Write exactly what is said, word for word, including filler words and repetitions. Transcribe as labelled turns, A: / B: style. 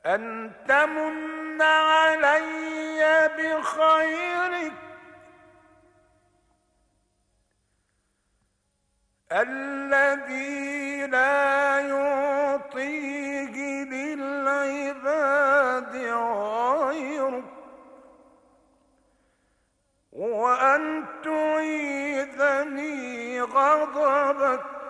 A: أن تمن علي بخيرك الذي لا يعطيه للعباد غيرك، وأن تعيذني غضبك